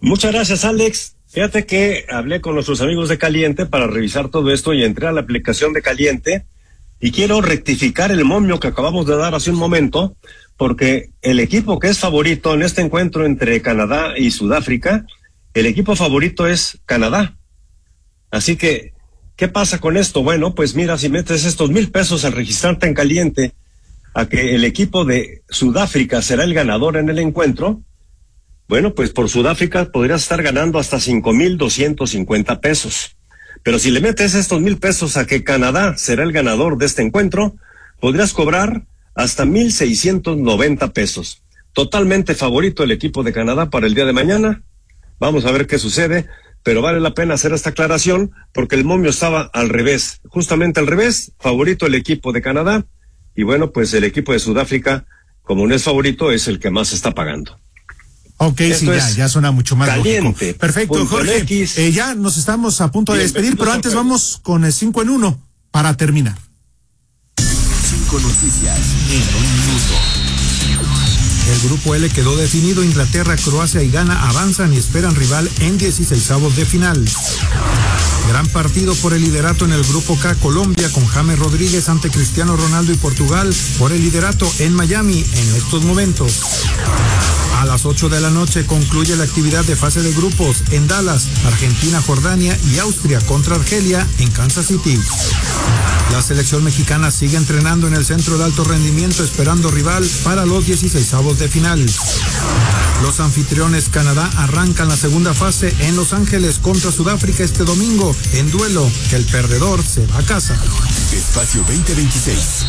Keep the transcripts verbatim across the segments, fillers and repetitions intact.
Muchas gracias, Alex. Fíjate que hablé con nuestros amigos de Caliente para revisar todo esto y entré a la aplicación de Caliente y quiero rectificar el momio que acabamos de dar hace un momento, porque el equipo que es favorito en este encuentro entre Canadá y Sudáfrica, el equipo favorito es Canadá. Así que, ¿qué pasa con esto? Bueno, pues mira, si metes estos mil pesos al registrarte en Caliente a que el equipo de Sudáfrica será el ganador en el encuentro, bueno, pues por Sudáfrica podrías estar ganando hasta cinco mil doscientos cincuenta pesos. Pero si le metes estos mil pesos a que Canadá será el ganador de este encuentro, podrías cobrar hasta mil seiscientos noventa pesos. Totalmente favorito el equipo de Canadá para el día de mañana. Vamos a ver qué sucede, pero vale la pena hacer esta aclaración porque el momio estaba al revés, justamente al revés, favorito el equipo de Canadá, y bueno, pues el equipo de Sudáfrica, como no es favorito, es el que más está pagando. Ok, Esto sí, ya, ya suena mucho más Caliente. lógico. Perfecto, Jorge. Eh, ya nos estamos a punto de despedir, pero antes vamos con el cinco en uno para terminar. Cinco noticias en un minuto. El grupo L quedó definido. Inglaterra, Croacia y Ghana avanzan y esperan rival en dieciseisavos de final. Gran partido por el liderato en el grupo K. Colombia con James Rodríguez ante Cristiano Ronaldo y Portugal por el liderato en Miami en estos momentos. A las ocho de la noche concluye la actividad de fase de grupos en Dallas, Argentina, Jordania y Austria contra Argelia en Kansas City. La selección mexicana sigue entrenando en el centro de alto rendimiento esperando rival para los dieciseisavos de final. Los anfitriones Canadá arrancan la segunda fase en Los Ángeles contra Sudáfrica este domingo en duelo que el perdedor se va a casa. Espacio veinte veintiséis.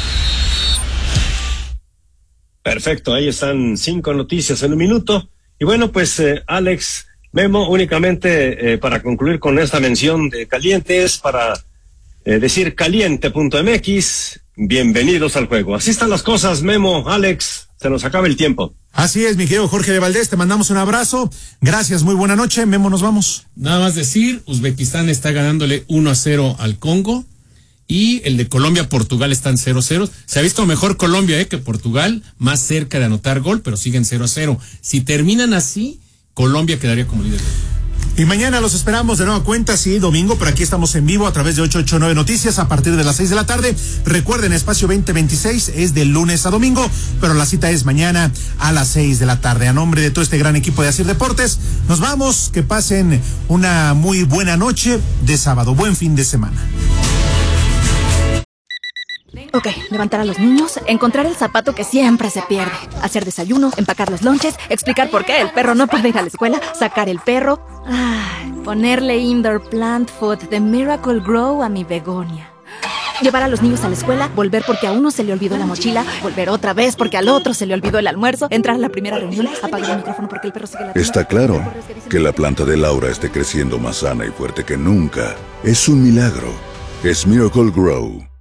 Perfecto, ahí están cinco noticias en un minuto. Y bueno, pues eh, Alex, Memo, únicamente eh, para concluir con esta mención de Caliente es para eh, decir caliente punto m x, bienvenidos al juego. Así están las cosas, Memo, Alex, se nos acaba el tiempo. Así es, mi querido Jorge de Valdés, te mandamos un abrazo. Gracias, muy buena noche. Memo, nos vamos. Nada más decir, Uzbekistán está ganándole uno a cero al Congo. Y el de Colombia-Portugal están cero a cero. Se ha visto mejor Colombia eh, que Portugal, más cerca de anotar gol, pero siguen cero a cero. Si terminan así, Colombia quedaría como líder. Y mañana los esperamos de nueva cuenta, sí, domingo, pero aquí estamos en vivo a través de ocho ocho nueve Noticias a partir de las seis de la tarde. Recuerden, Espacio veinte veintiséis es de lunes a domingo, pero la cita es mañana a las seis de la tarde. A nombre de todo este gran equipo de Asir Deportes, nos vamos, que pasen una muy buena noche de sábado. Buen fin de semana. Ok, levantar a los niños, encontrar el zapato que siempre se pierde, hacer desayuno, empacar los lonches, explicar por qué el perro no puede ir a la escuela, sacar el perro, ay, ponerle indoor plant food de Miracle Grow a mi begonia. Llevar a los niños a la escuela, volver porque a uno se le olvidó la mochila, volver otra vez porque al otro se le olvidó el almuerzo, entrar a la primera reunión, apagar el micrófono porque el perro sigue la tienda. Está claro que la planta de Laura esté creciendo más sana y fuerte que nunca. Es un milagro. Es Miracle Grow.